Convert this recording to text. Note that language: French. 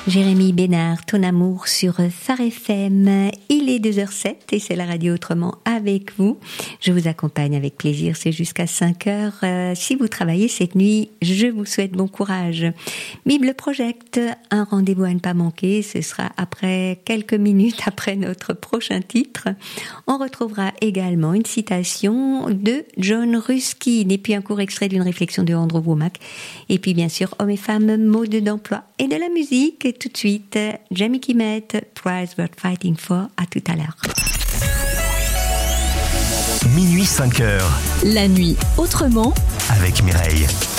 Jérémy Bénard, ton amour sur Phare FM. Il est 2h07 et c'est la radio autrement avec vous. Je vous accompagne avec plaisir, c'est jusqu'à 5h. Si vous travaillez cette nuit, je vous souhaite bon courage. Bible Project, un rendez-vous à ne pas manquer. Ce sera après quelques minutes après notre prochain titre. On retrouvera également une citation de John Ruskin et puis un court extrait d'une réflexion de Andrew Womack. Et puis bien sûr, hommes et femmes, mode d'emploi et de la musique. Et tout de suite, Jamie Kimet, Prize Worth Fighting For. À tout à l'heure. Minuit 5h. La nuit autrement avec Mireille.